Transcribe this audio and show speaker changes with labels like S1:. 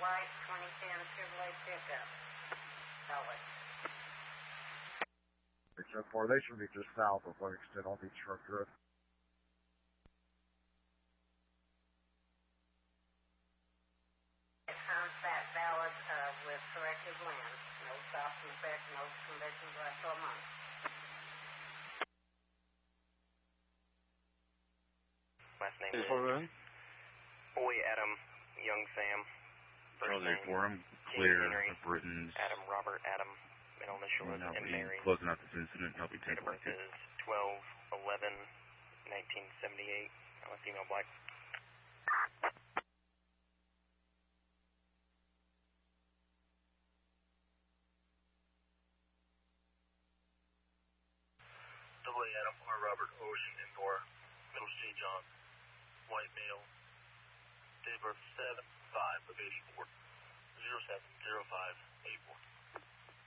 S1: white 2010 Chevrolet pickup. Solid.
S2: 604, they should be just south of Livingston on Beach Road Drift.
S1: Contract valid with corrective lens. No stops and effects, no convictions last 12 months.
S3: Last name is
S4: Boy Adam, Young Sam.
S5: Charlie Forum, clear of Britain's.
S3: Adam Robert Adam. Middle initial is M. Mary.
S5: Closing out this incident, help you take
S3: Date of birth is 12/11/1978. I'm a female black.
S6: Double Adam R. Robert Ocean Indoor, Middle St. John, white male, date of birth 7/5/84, 07/05/84.